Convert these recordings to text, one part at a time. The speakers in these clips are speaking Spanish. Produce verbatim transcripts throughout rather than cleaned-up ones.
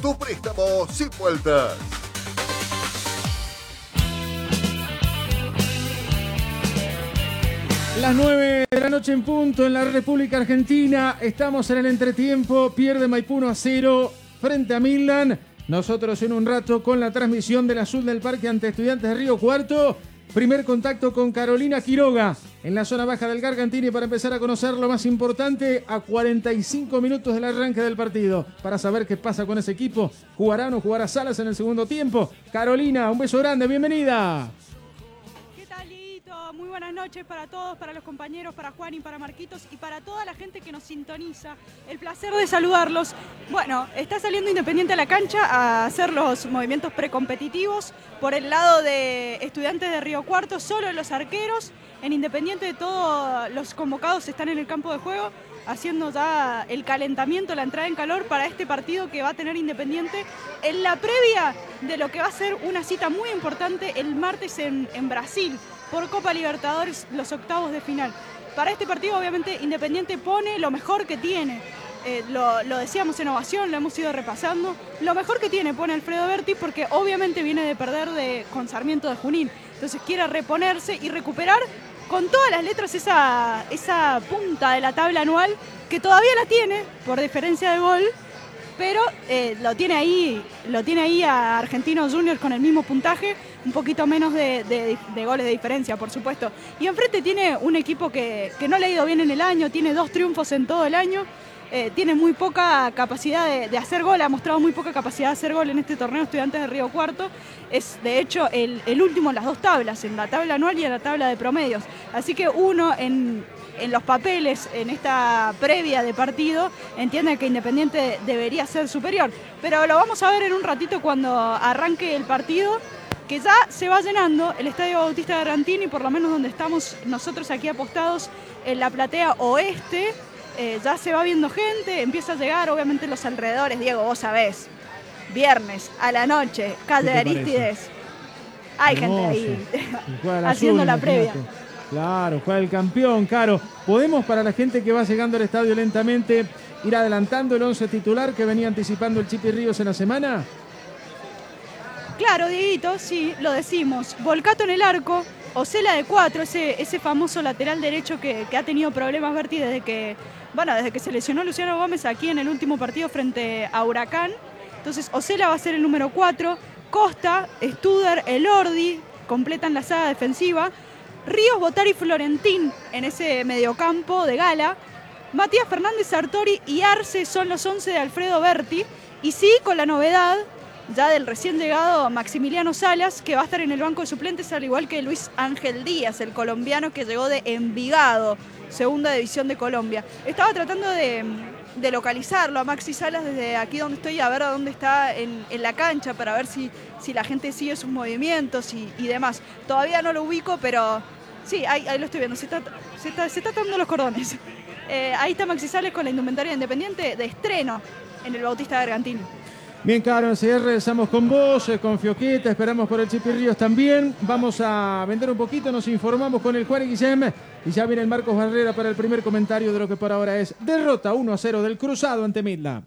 tu préstamo sin vueltas. Las nueve de la noche en punto en la República Argentina. Estamos en el entretiempo. Pierde Maipú uno a cero frente a Midland. Nosotros en un rato con la transmisión del Azul del Parque ante Estudiantes de Río Cuarto. Primer contacto con Carolina Quiroga en la zona baja del Gargantini para empezar a conocer lo más importante a cuarenta y cinco minutos del arranque del partido. Para saber qué pasa con ese equipo. ¿Jugará o no jugará Salas en el segundo tiempo? Carolina, un beso grande, bienvenida. Muy buenas noches para todos, para los compañeros, para Juan y para Marquitos y para toda la gente que nos sintoniza. El placer de saludarlos. Bueno, está saliendo Independiente a la cancha a hacer los movimientos precompetitivos. Por el lado de Estudiantes de Río Cuarto, solo los arqueros. En Independiente todos los convocados están en el campo de juego, haciendo ya el calentamiento, la entrada en calor para este partido que va a tener Independiente en la previa de lo que va a ser una cita muy importante el martes en, en Brasil por Copa Libertadores, los octavos de final. Para este partido obviamente Independiente pone lo mejor que tiene, eh, lo, lo decíamos en Ovación, lo hemos ido repasando, lo mejor que tiene pone Alfredo Berti porque obviamente viene de perder de, con Sarmiento de Junín, entonces quiere reponerse y recuperar con todas las letras esa, esa punta de la tabla anual que todavía la tiene por diferencia de gol, pero eh, lo tiene ahí lo tiene ahí a Argentinos Juniors con el mismo puntaje, un poquito menos de, de, de goles de diferencia, por supuesto. Y enfrente tiene un equipo que, que no le ha ido bien en el año, tiene dos triunfos en todo el año, eh, tiene muy poca capacidad de, de hacer gol, ha mostrado muy poca capacidad de hacer gol en este torneo Estudiantes de Río Cuarto. Es de hecho el, el último en las dos tablas, en la tabla anual y en la tabla de promedios. Así que uno en... en los papeles, en esta previa de partido, entiende que Independiente debería ser superior. Pero lo vamos a ver en un ratito cuando arranque el partido, que ya se va llenando el Estadio Bautista Gargantini, por lo menos donde estamos nosotros aquí apostados en la platea oeste. Eh, ya se va viendo gente, empieza a llegar, obviamente los alrededores. Diego, vos sabés, viernes a la noche, calle de Arístides. Hay Hermoso. Gente ahí azul, haciendo la previa. Claro, juega el campeón, Caro. ¿Podemos, para la gente que va llegando al estadio lentamente, ir adelantando el once titular que venía anticipando el Chipi Ríos en la semana? Claro, Dieguito, sí, lo decimos. Volcato en el arco, Osela de cuatro, ese, ese famoso lateral derecho que, que ha tenido problemas Berti desde que, bueno, desde que se lesionó Luciano Gómez aquí en el último partido frente a Huracán. Entonces, Osela va a ser el número cuatro. Costa, Studer, Elordi completan la saga defensiva. Ríos, Botari y Florentín en ese mediocampo de gala. Matías Fernández, Sartori y Arce son los once de Alfredo Berti. Y sí, con la novedad ya del recién llegado Maximiliano Salas, que va a estar en el banco de suplentes, al igual que Luis Ángel Díaz, el colombiano que llegó de Envigado, segunda división de Colombia. Estaba tratando de, de localizarlo a Maxi Salas desde aquí donde estoy, a ver a dónde está en, en la cancha, para ver si, si la gente sigue sus movimientos y, y demás. Todavía no lo ubico, pero sí, ahí, ahí lo estoy viendo, se está, se está, se está atando los cordones. Eh, ahí está Maxi Salas con la indumentaria Independiente de estreno en el Bautista Gargantini. Bien, Caro, enseguida regresamos con vos, eh, con Fioqueta, esperamos por el Chipi Ríos también. Vamos a vender un poquito, nos informamos con el Juan y Guillem y ya viene el Marcos Barrera para el primer comentario de lo que por ahora es derrota uno a cero del Cruzado ante Midland.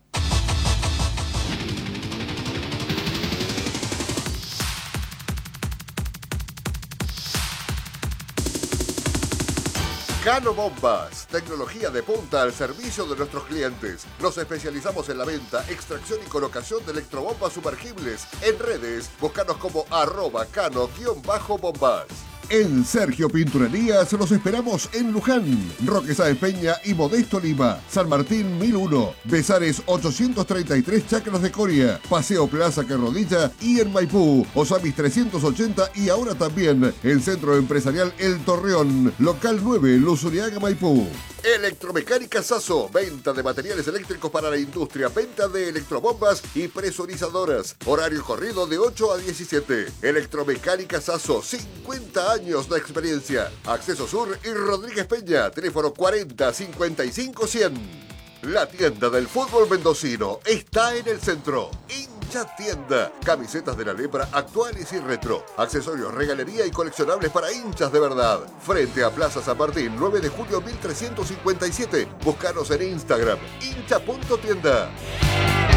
Cano Bombas, tecnología de punta al servicio de nuestros clientes. Nos especializamos en la venta, extracción y colocación de electrobombas sumergibles. En redes, búscanos como arroba cano-bombas. En Sergio Pinturerías los esperamos en Luján, Roque Sáenz Peña y Modesto Lima, San Martín mil uno, Besares ochocientos treinta y tres Chacras de Coria, Paseo Plaza Carrodilla y en Maipú, Osamis trescientos ochenta y ahora también el Centro Empresarial El Torreón, local nueve, Luzuriaga, Maipú. Electromecánica Sasso, venta de materiales eléctricos para la industria, venta de electrobombas y presurizadoras. Horario corrido de ocho a diecisiete. Electromecánica Sasso, cincuenta años de experiencia. Acceso Sur y Rodríguez Peña, teléfono cuarenta cincuenta y cinco cien. La tienda del fútbol mendocino está en el centro. Hincha Tienda. Camisetas de la lepra actuales y retro. Accesorios, regalería y coleccionables para hinchas de verdad. Frente a Plaza San Martín, nueve de julio mil trescientos cincuenta y siete. Búscanos en Instagram, hincha punto tienda.